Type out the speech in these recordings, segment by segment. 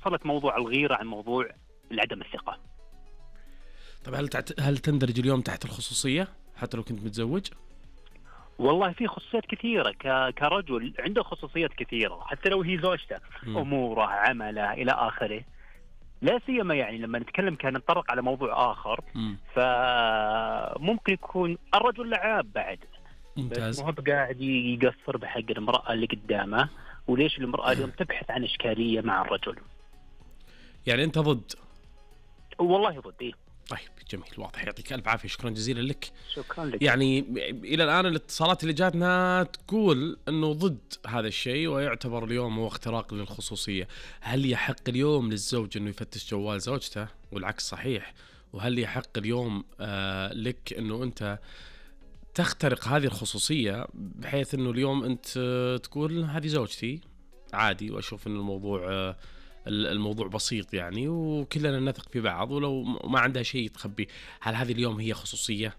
فصلت موضوع الغيرة عن موضوع عدم الثقة. طيب هل تندرج اليوم تحت الخصوصية حتى لو كنت متزوج؟ والله في خصوصيات كثيرة، كرجل عنده خصوصيات كثيرة حتى لو هي زوجته، أموره، عمله إلى آخره. لا سيما يعني لما نتكلم كان نتطرق على موضوع آخر، فممكن يكون الرجل لعاب بعد. ممتاز. بس مو قاعد يقصر بحق المرأة اللي قدامه. وليش المرأة اليوم تبحث عن إشكالية مع الرجل؟ يعني أنت ضد؟ والله ضد. إيه؟ طيب جميل، واضح، يعطيك ألف عافية، شكرا جزيلا لك. شكرا لك. يعني إلى الآن الاتصالات اللي جاتنا تقول أنه ضد هذا الشيء ويعتبر اليوم هو اختراق للخصوصية. هل يحق اليوم للزوج أنه يفتش جوال زوجته والعكس صحيح؟ وهل يحق اليوم لك أنه أنت تخترق هذه الخصوصية بحيث أنه اليوم أنت تقول هذه زوجتي عادي، وأشوف أن الموضوع بسيط يعني وكلنا نثق في بعض ولو ما عندها شيء تخبي؟ هل هذه اليوم هي خصوصية؟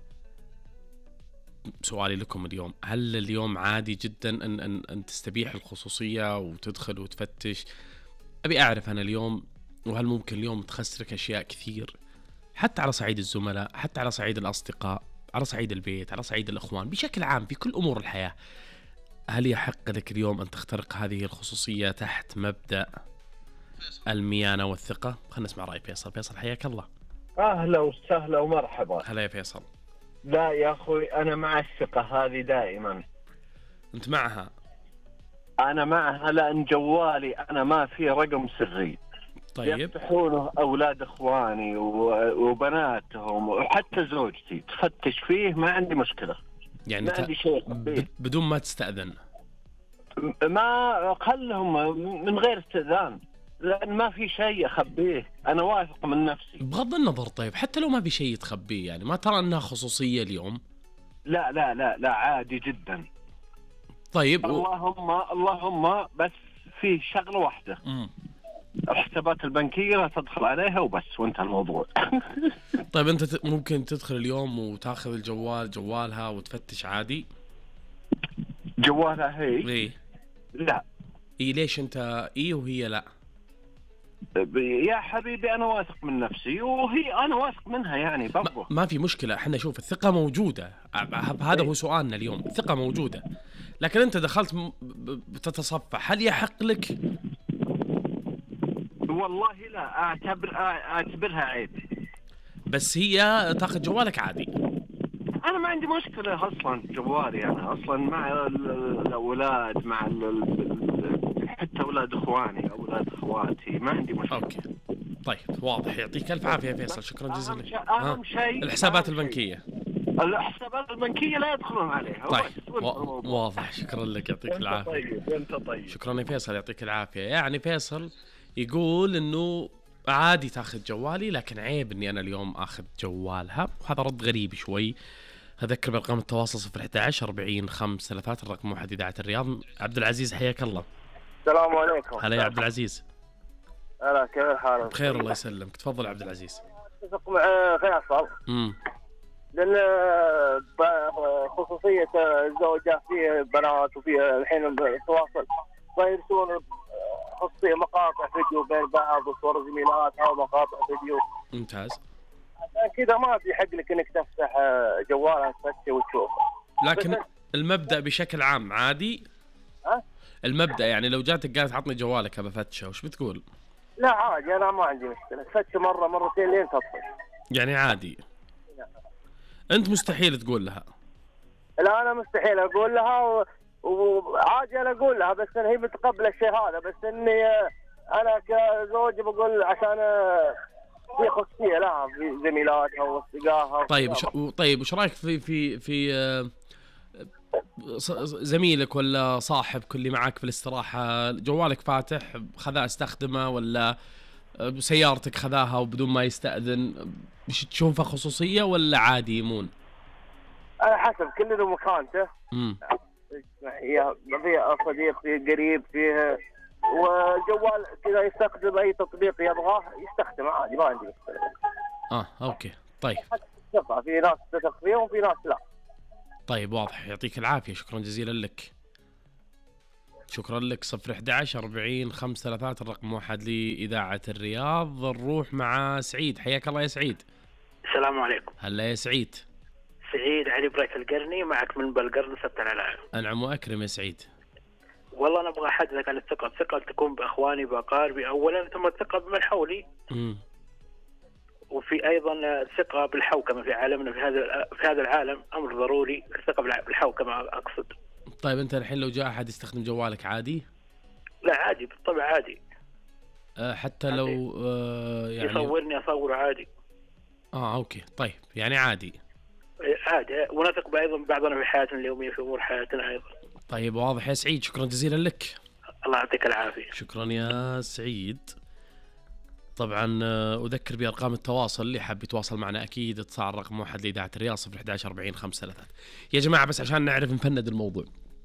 سؤالي لكم اليوم، هل اليوم عادي جدا أن تستبيح الخصوصية وتدخل وتفتش؟ أبي أعرف أنا اليوم، وهل ممكن اليوم تخسرك أشياء كثير حتى على صعيد الزملاء، حتى على صعيد الأصدقاء، على صعيد البيت، على صعيد الإخوان، بشكل عام في كل أمور الحياة. هل يحق لك اليوم أن تخترق هذه الخصوصية تحت مبدأ الميانة والثقة؟ خلنا نسمع رأي فيصل. فيصل حياك الله. أهلا وسهلا ومرحبا. هلا يا فيصل. لا يا أخوي، أنا مع الثقة هذه دائما. أنت معها؟ أنا معها لأن جوالي أنا ما في رقم سري. طيب. يفتحونه أولاد إخواني وبناتهم وحتى زوجتي تفتش فيه، ما عندي مشكلة. يعني ما عندي شيء بدون ما تستأذن؟ ما خلهم من غير استئذان، لأن ما في شيء أخبيه، أنا واثق من نفسي. بغض النظر، طيب حتى لو ما في شيء تخبيه، يعني ما ترى أنها خصوصية اليوم؟ لا لا لا لا، عادي جدا. طيب. اللهم بس في شغلة واحدة. الحسابات البنكية لا تدخل عليها وبس، وانتهى الموضوع. طيب أنت ممكن تدخل اليوم وتاخذ جوالها وتفتش عادي؟ جوالها هي؟ إيه؟ لا. إيه ليش أنت إيه وهي لا؟ يا حبيبي أنا واثق من نفسي وهي أنا واثق منها، يعني برضو ما في مشكلة. احنا شوف الثقة موجودة، هذا هو سؤالنا اليوم. الثقة موجودة، لكن أنت دخلت بتتصفح، هل يحق لك؟ والله لا، أعتبرها عيب. بس هي تاخذ جوالك عادي. أنا ما عندي مشكلة أصلا جوالي، أنا أصلا مع الأولاد، مع حتى أولاد إخواني، أولاد إخواتي، ما عندي مشكلة. أوكي طيب واضح، يعطيك ألف عافية فيصل، شكرا جزيلا. أهم شيء الحسابات البنكية. الحسابات البنكية لا يدخلون عليها. طيب واضح، شكرا لك، يعطيك العافية. أنت طيب. شكرا يا فيصل، يعطيك العافية. يعني فيصل يقول إنه عادي تاخذ جوالي، لكن عيب إني أنا اليوم أخذ جوالها، وهذا رد غريب شوي. أذكر بأرقام التواصل 011 40 533 الرقم 1 إذاعة الرياض. عبد العزيز حياك الله. السلام عليكم. هلا يا عبد العزيز. هلا، كيف حالك؟ بخير الله يسلمك، تفضل عبد العزيز. اتفق مع فيصل. لأن خصوصية الزوجة فيه بنات وفيه الحين التواصل فيرسلون خصوصية مقاطع فيديو بين بعض وصور زميلاتها ومقاطع فيديو. ممتاز. عشان كذا ما في حق لك انك تفتح جوالها تفتشه وتشوف. لكن المبدأ بشكل عام عادي. المبدأ يعني لو جاتك قالت عطني جوالك بفتشه، وش بتقول؟ لا عادي، انا ما عندي مشكلة، تفتش مرة مرتين لين تطفش. يعني عادي. انت مستحيل تقول لها؟ لا انا مستحيل اقول لها وعادي انا اقول لها، بس هي متقبله الشيء هذا، بس اني انا كزوج بقول عشان في خصوصيه لها في زميلاتها واصدقائها. طيب وش رايك في زميلك ولا صاحبك اللي معك في الاستراحه جوالك فاتح خذاه استخدمه، ولا سيارتك خذاها وبدون ما يستأذن، مش تشوفها خصوصيه ولا عادي يمون؟ على حسب، كل ذو مكانته. فيها صديق، فيه قريب، فيه وجوال كذا يستخدم اي تطبيق يبغاه يستخدمه عادي، ما عندي مشكله. اوكي طيب. في ناس تثق فيهم وفي ناس لا. طيب واضح، يعطيك العافيه، شكرا جزيلا لك. شكرا لك. 011 40 533 الرقم موحد لإذاعة الرياض. نروح مع سعيد. حياك الله يا سعيد. السلام عليكم. هلا يا سعيد. سعيد علي بريك القرني معك من بالقرن سبت العلام. أنعم وأكرم يا سعيد. والله أنا أبغى أحدثك عن الثقة. الثقة تكون بأخواني بأقاربي أولا، ثم الثقة بمن حولي. وفي أيضا الثقة بالحوكمة في عالمنا في هذا العالم أمر ضروري. الثقة بالحوكمة أقصد. طيب أنت الحين لو جاء أحد يستخدم جوالك عادي؟ لا عادي بالطبع عادي. حتى عادي. لو يعني يصورني أصوره عادي. أوكي طيب يعني عادي. عادي. ونثق أيضا بعضنا في حياتنا اليومية في أمور حياتنا أيضا. طيب واضح يا سعيد. شكرا جزيلا لك. الله يعطيك العافية. شكرا يا سعيد. طبعا أذكر بأرقام التواصل اللي حاب يتواصل معنا أكيد اتصال على الرقم موحد لإذاعة الرياض 011 40 533. يا جماعة بس عشان نعرف نفند الموضوع،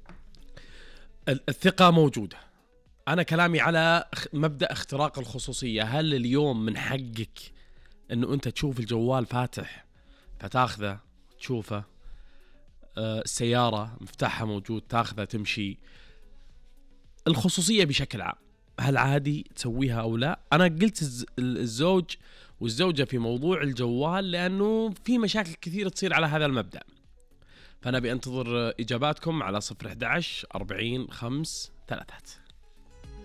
الثقة موجودة. أنا كلامي على مبدأ اختراق الخصوصية. هل اليوم من حقك أنه أنت تشوف الجوال فاتح فتاخذه تشوفه، السيارة مفتاحها موجود تاخذه تمشي؟ الخصوصية بشكل عام هل عادي تسويها أو لا؟ أنا قلت الزوج والزوجة في موضوع الجوال لأنه في مشاكل كثيرة تصير على هذا المبدأ، فأنا بأنتظر إجاباتكم على 011 40 533.